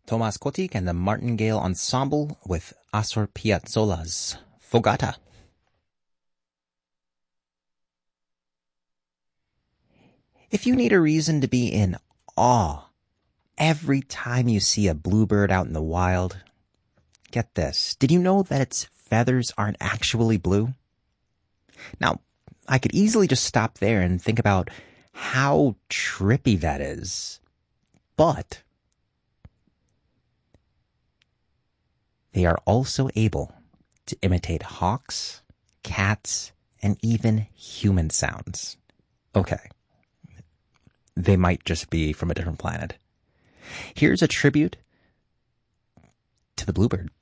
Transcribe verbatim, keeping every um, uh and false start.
Tomas Kotik and the Martingale Ensemble with Astor Piazzolla's Fogata. If you need a reason to be in awe every time you see a bluebird out in the wild, get this. Did you know that its feathers aren't actually blue? Now, I could easily just stop there and think about how trippy that is. But they are also able to imitate hawks, cats, and even human sounds. Okay. They might just be from a different planet. Here's a tribute to the bluebird.